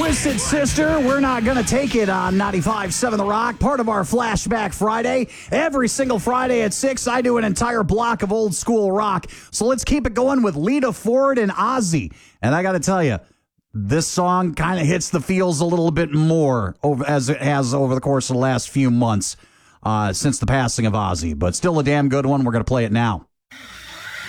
Twisted Sister, We're Not Gonna Take It on 95.7 The Rock, part of our Flashback Friday. Every single Friday at 6, I do an entire block of old school rock. So let's keep it going with Lita Ford and Ozzy. And I gotta tell you, this song kind of hits the feels a little bit more as it has over the course of the last few months since the passing of Ozzy. But still a damn good one. We're gonna play it now.